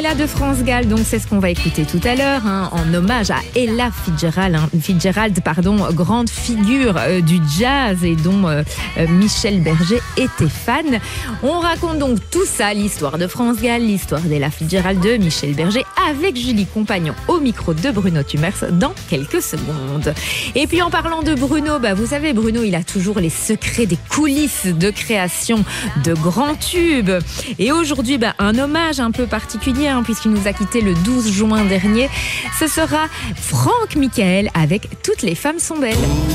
Ella de France Gall, donc c'est ce qu'on va écouter tout à l'heure, en hommage à Ella Fitzgerald, grande figure du jazz et dont Michel Berger était fan. On raconte donc tout ça, l'histoire de France Gall, l'histoire d'Ella Fitzgerald, de Michel Berger, avec Julie Compagnon au micro de Bruno Tumers dans quelques secondes. Et puis en parlant de Bruno, vous savez, Bruno, il a toujours les secrets des coulisses de création de grands tubes. Et aujourd'hui, un hommage un peu particulier, puisqu'il nous a quitté le 12 juin dernier. Ce sera Franck Michael avec Toutes les femmes sont belles.